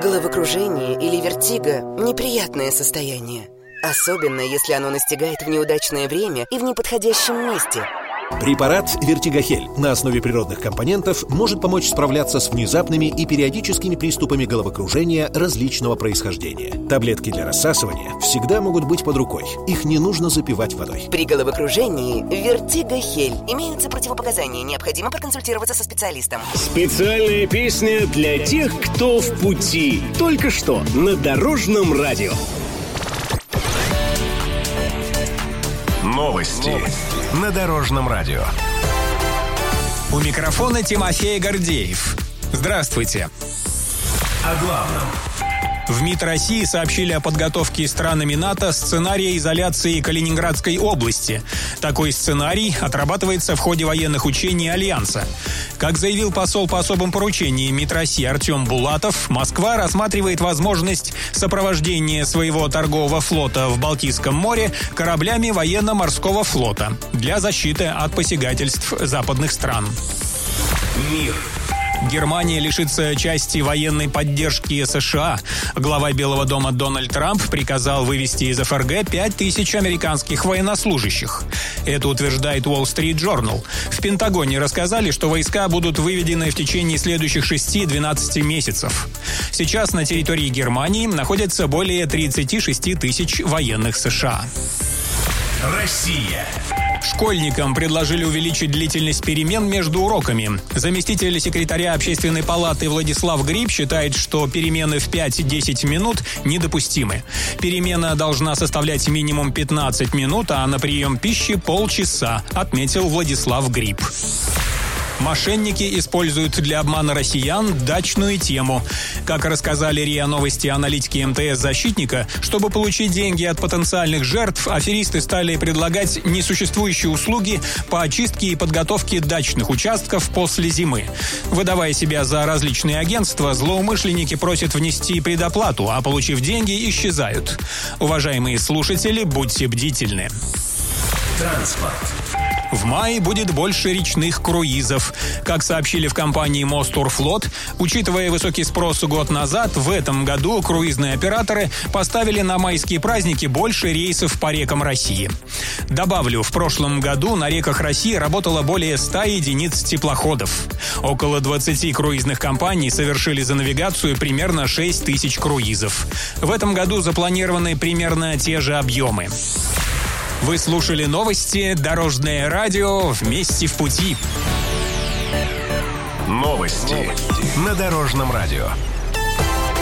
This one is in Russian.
Головокружение или вертиго – неприятное состояние. Особенно, если оно настигает в неудачное время и в неподходящем месте. Препарат «Вертигохель» на основе природных компонентов может помочь справляться с внезапными и периодическими приступами головокружения различного происхождения. Таблетки для рассасывания всегда могут быть под рукой. Их не нужно запивать водой. При головокружении «Вертигохель» имеются противопоказания. Необходимо проконсультироваться со специалистом. Специальная песня для тех, кто в пути. Только что на Дорожном радио. Новости на Дорожном радио. У микрофона Тимофей Гордеев. Здравствуйте. О главном. В МИД России сообщили о подготовке странами НАТО сценария изоляции Калининградской области. Такой сценарий отрабатывается в ходе военных учений Альянса. Как заявил посол по особым поручениям МИД России Артем Булатов, Москва рассматривает возможность сопровождения своего торгового флота в Балтийском море кораблями военно-морского флота для защиты от посягательств западных стран. Мир. Германия лишится части военной поддержки США. Глава Белого дома Дональд Трамп приказал вывести из ФРГ 5000 американских военнослужащих. Это утверждает Wall Street Journal. В Пентагоне рассказали, что войска будут выведены в течение следующих 6-12 месяцев. Сейчас на территории Германии находится более 36 тысяч военных США. Россия. Школьникам предложили увеличить длительность перемен между уроками. Заместитель секретаря Общественной палаты Владислав Гриб считает, что перемены в 5-10 минут недопустимы. Перемена должна составлять минимум 15 минут, а на прием пищи полчаса, отметил Владислав Гриб. Мошенники используют для обмана россиян дачную тему. Как рассказали РИА Новости аналитики МТС «Защитника», чтобы получить деньги от потенциальных жертв, аферисты стали предлагать несуществующие услуги по очистке и подготовке дачных участков после зимы. Выдавая себя за различные агентства, злоумышленники просят внести предоплату, а получив деньги, исчезают. Уважаемые слушатели, будьте бдительны. Транспорт. В мае будет больше речных круизов. Как сообщили в компании Мостурфлот, учитывая высокий спрос год назад, в этом году круизные операторы поставили на майские праздники больше рейсов по рекам России. Добавлю, в прошлом году на реках России работало более 100 единиц теплоходов. Около 20 круизных компаний совершили за навигацию примерно 6 тысяч круизов. В этом году запланированы примерно те же объемы. Вы слушали новости «Дорожное радио». Вместе в пути. Новости на Дорожном радио.